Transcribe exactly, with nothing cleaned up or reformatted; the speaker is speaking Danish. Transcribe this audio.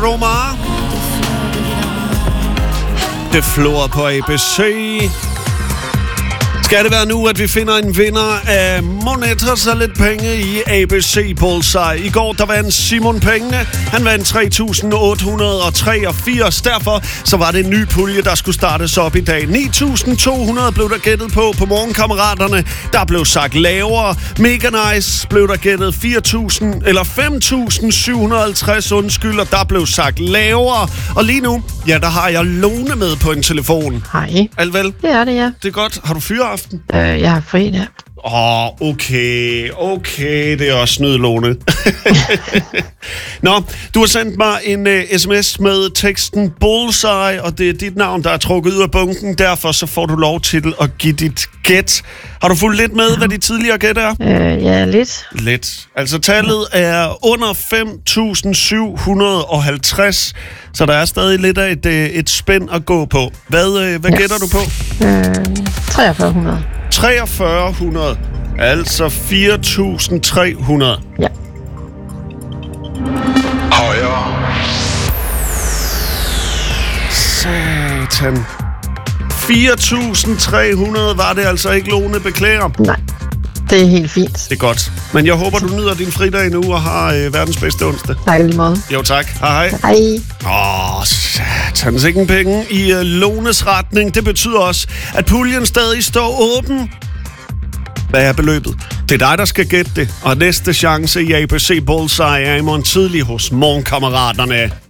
Romar. Det flår på A B C. Skal det være nu, at vi finder en vinder af moneter så lidt penge i A B C Bullseye? I går, der vandt Simon pengene. Han vandt tre tusind otte hundrede treogfirs. Derfor så var det en ny pulje, der skulle startes op i dag. ni tusind to hundrede blev der gættet på på morgenkammeraterne. Der blev sagt lavere. Mega Nice blev der gættet fire tusind eller fem tusind syv hundrede og halvtreds undskyld, og der blev sagt lavere. Og lige nu, ja, der har jeg Lone med på en telefon. Hej. Alt vel? Det er det, ja. Det er godt. Har du fyreaften? Øh, jeg har fri der. Åh, oh, okay, okay, det er også snyd, Lone. Nå, du har sendt mig en uh, sms med teksten Bullseye, og det er dit navn, der er trukket ud af bunken. Derfor så får du lov til at give dit gæt. Har du fulgt lidt med, ja. hvad de tidligere gæt er? Øh, ja, lidt. Lidt. Altså, tallet er under fem tusind syv hundrede og halvtreds, så der er stadig lidt af et, et spænd at gå på. Hvad, uh, hvad yes. gætter du på? Øh, treogfyrre hundrede. treogfyrre hundrede, altså fire tusind tre hundrede. Ja. Højre. Satan. fire tusind tre hundrede var det altså ikke, Lone, beklager. Nej, det er helt fint. Det er godt. Men jeg håber, du nyder din fridag nu og har øh, verdens bedste onsdag. Tak lige måde. Jo, tak. Hej, hej. Hej. Åh, satans ikke en penge i uh, Lones retning. Det betyder også, at puljen stadig står åben. Hvad er beløbet? Det er dig, der skal gætte det. Og næste chance i A B C Bullseye er i morgen tidlig hos morgenkammeraterne.